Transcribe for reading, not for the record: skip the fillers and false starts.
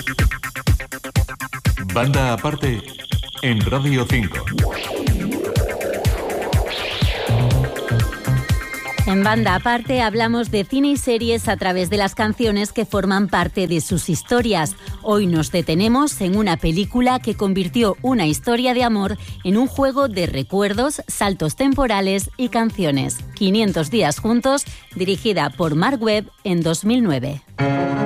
Banda aparte en Radio 5. En Banda Aparte hablamos de cine y series a través de las canciones que forman parte de sus historias. Hoy nos detenemos en una película que convirtió una historia de amor en un juego de recuerdos, saltos temporales y canciones. 500 días juntos, dirigida por Mark Webb en 2009.